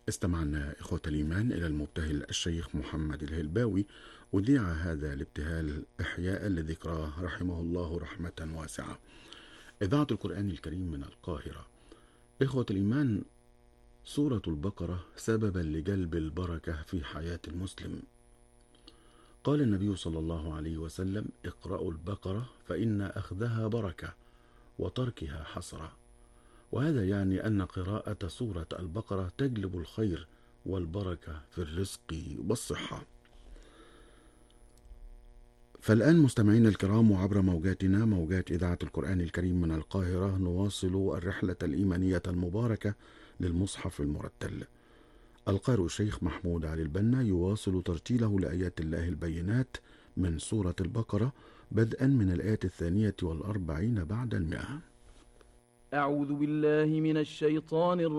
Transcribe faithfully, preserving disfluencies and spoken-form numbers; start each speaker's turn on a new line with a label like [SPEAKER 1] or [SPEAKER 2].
[SPEAKER 1] استمعنا إخوة الإيمان إلى المبتهل الشيخ محمد الهلباوي، أذيع هذا الابتهال إحياء لذكراه رحمه الله رحمة واسعة. إذاعة القرآن الكريم من القاهرة. إخوة الإيمان، سورة البقرة سببا لجلب البركة في حياة المسلم. قال النبي صلى الله عليه وسلم: اقرأوا البقرة فإن أخذها بركة وتركها حسرة. وهذا يعني أن قراءة سورة البقرة تجلب الخير والبركة في الرزق والصحة. فالآن مستمعين الكرام، وعبر موجاتنا موجات إذاعة القرآن الكريم من القاهرة، نواصل الرحلة الإيمانية المباركة للمصحف المرتل. القارئ الشيخ محمود علي البنا يواصل ترتيله لآيات الله البينات من سورة البقرة، بدءا من الآية الثانية والأربعين بعد المئة.
[SPEAKER 2] أعوذ بالله من الشيطان الرجيم.